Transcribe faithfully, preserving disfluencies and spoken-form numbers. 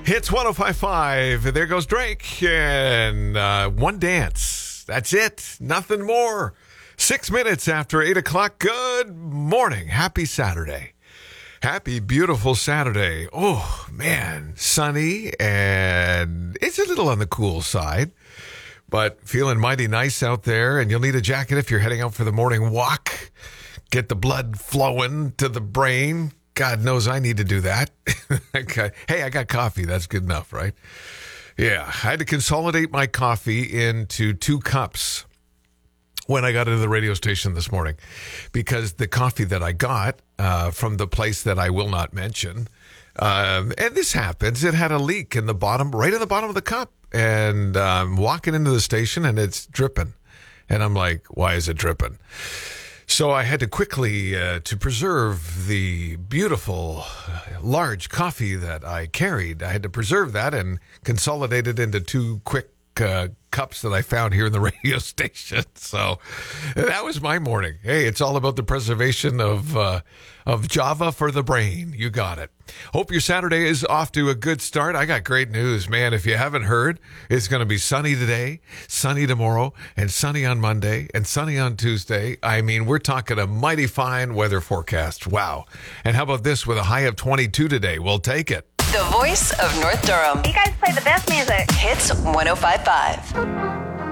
Hits one oh five point five. There goes Drake. And uh, one dance. That's it. Nothing more. Six minutes after eight o'clock. Good morning. Happy Saturday. Happy, beautiful Saturday. Oh, man. Sunny, and it's a little on the cool side, but feeling mighty nice out there. And you'll need a jacket if you're heading out for the morning walk. Get the blood flowing to the brain. God knows I need to do that. Okay. Hey, I got coffee. That's good enough, right? Yeah. I had to consolidate my coffee into two cups when I got into the radio station this morning, because the coffee that I got uh, from the place that I will not mention, um, and this happens, it had a leak in the bottom, right in the bottom of the cup. And I'm walking into the station and it's dripping. And I'm like, why is it dripping? So I had to quickly, uh, to preserve the beautiful, large coffee that I carried, I had to preserve that and consolidate it into two quick uh, cups that I found here in the radio station. So that was my morning. Hey, it's all about the preservation of uh, of Java for the brain. You got it. Hope your Saturday is off to a good start. I got great news, man. If you haven't heard, it's going to be sunny today, sunny tomorrow, and sunny on Monday, and sunny on Tuesday. I mean, we're talking a mighty fine weather forecast. Wow. And how about this with a high of twenty-two today? We'll take it. The voice of North Durham. You guys play the best music. Hits one oh five point five.